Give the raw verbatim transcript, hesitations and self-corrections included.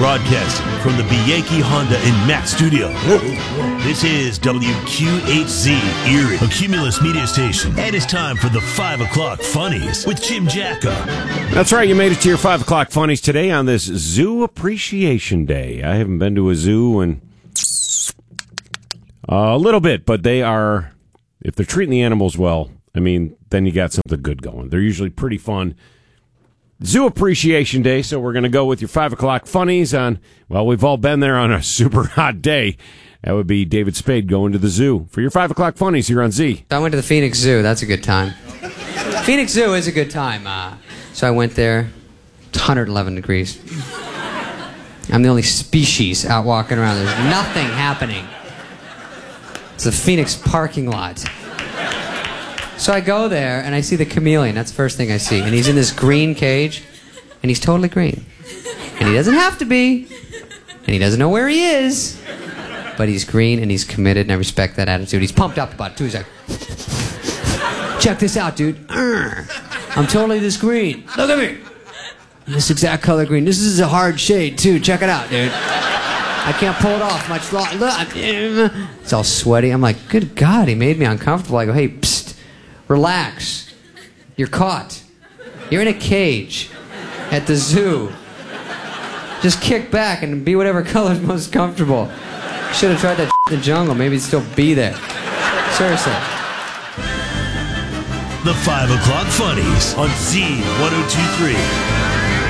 Broadcasting from the Bianchi Honda and Mack studio. This is W Q H Z Erie, a Cumulus media station. And it's time for the five o'clock Funnies with Jim Jacka. That's right, you made it to your five o'clock Funnies today on this Zoo Appreciation Day. I haven't been to a zoo in a little bit, but they are, if they're treating the animals well, I mean, then you got something good going. They're usually pretty fun. Zoo Appreciation Day, so we're going to go with your five o'clock Funnies on, well, we've all been there on a super hot day. That would be David Spade going to the zoo. For your five o'clock Funnies here on Z. I went to the Phoenix Zoo. That's a good time. Phoenix Zoo is a good time. Uh, so I went there. It's one hundred eleven degrees. I'm the only species out walking around. There's nothing happening. It's a Phoenix parking lot. So I go there, and I see the chameleon. That's the first thing I see. And he's in this green cage, and he's totally green. And he doesn't have to be, and he doesn't know where he is, but he's green, and he's committed, and I respect that attitude. He's pumped up about it, too. He's like, check this out, dude. I'm totally this green. Look at me. This exact color green. This is a hard shade, too. Check it out, dude. I can't pull it off much longer. Look. It's all sweaty. I'm like, good God, he made me uncomfortable. I go, hey, psst. Relax. You're caught. You're in a cage at the zoo. Just kick back and be whatever color's most comfortable. Should have tried that in the jungle. Maybe it'd still be there. Seriously. The five o'clock Funnies on Z one oh two three.